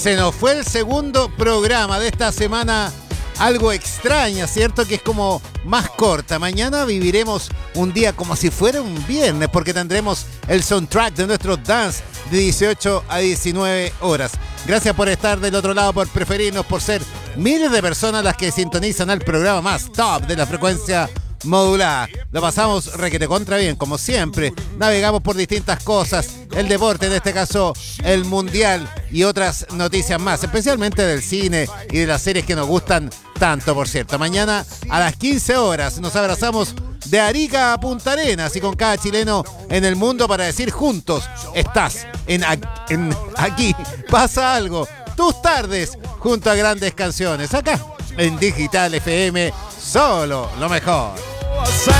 Se nos fue el segundo programa de esta semana, algo extraña, ¿cierto? Que es como más corta. Mañana viviremos un día como si fuera un viernes, porque tendremos el soundtrack de nuestro dance de 18 a 19 horas. Gracias por estar del otro lado, por preferirnos, por ser miles de personas las que sintonizan al programa más top de la frecuencia modulada. Lo pasamos requete contra bien, como siempre. Navegamos por distintas cosas, el deporte, en este caso el mundial y otras noticias más, especialmente del cine y de las series que nos gustan tanto, por cierto. Mañana a las 15 horas nos abrazamos de Arica a Punta Arenas y con cada chileno en el mundo para decir juntos: estás en aquí pasa algo, tus tardes junto a grandes canciones, acá en Digital FM, solo lo mejor.